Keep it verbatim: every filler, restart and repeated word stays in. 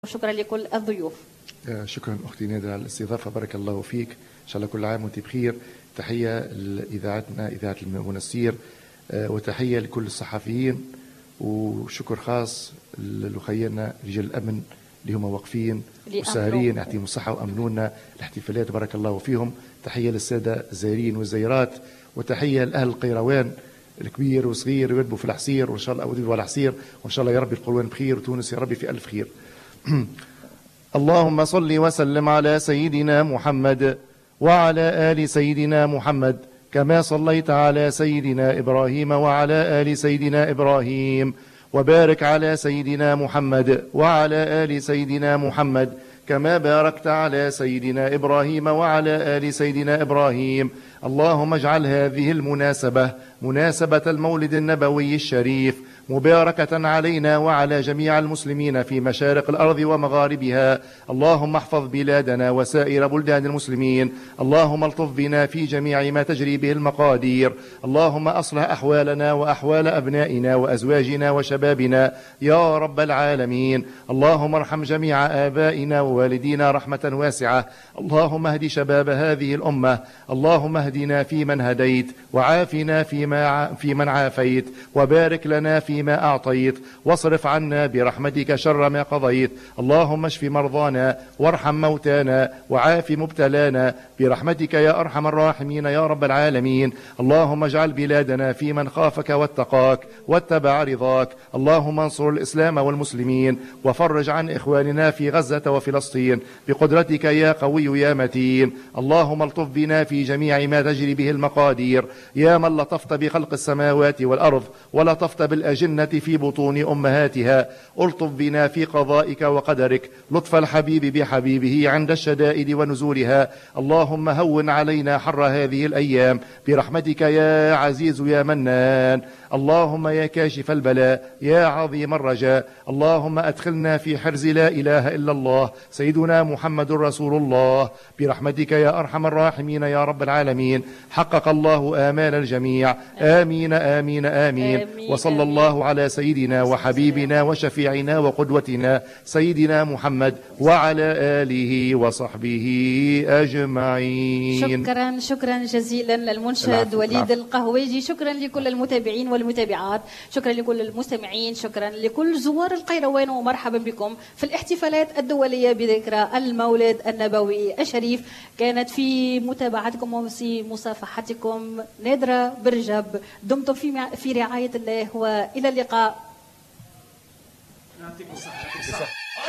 شكرا لكل الضيوف. شكرا أختي نادرة على الاستضافة، بارك الله فيك. إن شاء الله كل عام وأنت بخير. تحية لإذاعتنا إذاعة المنستير، وتحية لكل الصحفيين، وشكر خاص لخينا رجال الأمن اللي هم واقفين وساهرين يعطيهم الصحة وأمنونا الاحتفالات، بارك الله فيهم. تحية للسادة الزائرين والزائرات، وتحية لأهل القيروان الكبير وصغير يردوا في الحصير، وإن شاء الله أودوا على الحصير، وإن شاء الله يا ربي القروان بخير وتونس يا ربي في ألف خير. اللهم صل وسلم على سيدنا محمد وعلى آل سيدنا محمد كما صليت على سيدنا إبراهيم وعلى آل سيدنا إبراهيم، وبارك على سيدنا محمد وعلى آل سيدنا محمد كما باركت على سيدنا إبراهيم وعلى آل سيدنا إبراهيم. اللهم اجعل هذه المناسبة مناسبة المولد النبوي الشريف مباركة علينا وعلى جميع المسلمين في مشارق الأرض ومغاربها. اللهم احفظ بلادنا وسائر بلدان المسلمين. اللهم الطف بنا في جميع ما تجري به المقادير. اللهم أصلح أحوالنا وأحوال أبنائنا وأزواجنا وشبابنا يا رب العالمين. اللهم ارحم جميع آبائنا ووالدينا رحمة واسعة. اللهم اهد شباب هذه الأمة. اللهم اهدنا فيمن هديت، وعافنا فيما في من عافيت، وبارك لنا فيما أعطيت، واصرف عنا برحمتك شر ما قضيت. اللهم اشف مرضانا وارحم موتانا وعاف مبتلانا برحمتك يا أرحم الراحمين يا رب العالمين. اللهم اجعل بلادنا في من خافك واتقاك واتبع رضاك. اللهم انصر الإسلام والمسلمين، وفرج عن إخواننا في غزة وفلسطين بقدرتك يا قوي يا متين. اللهم الطف بنا في جميع ما تجري به المقادير، يا من لطفت بخلق السماوات والأرض ولطفت بالأجنة في بطون أمهاتها. ألطف بنا في قضائك وقدرك لطف الحبيب بحبيبه عند الشدائد ونزولها. اللهم هون علينا حر هذه الأيام برحمتك يا عزيز يا منان. اللهم يا كاشف البلاء يا عظيم الرجاء، اللهم أدخلنا في حرز لا إله إلا الله سيدنا محمد رسول الله برحمتك يا أرحم الراحمين يا رب العالمين. حقق الله آمال الجميع، آمين آمين آمين, آمين. وصلى الله على سيدنا وحبيبنا وشفيعنا وقدوتنا سيدنا محمد وعلى آله وصحبه أجمعين. شكرا شكرا جزيلا للمنشد وليد القهويجي. شكرا لكل المتابعين والمتابعات، شكرا لكل المستمعين، شكرا لكل زوار القيروان، ومرحبا بكم في الاحتفالات الدولية بذكرى المولد النبوي الشريف. كانت في متابعتكم وفي مصافحتكم نادرة برجب. دمتم في في رعاية الله، وإلى اللقاء.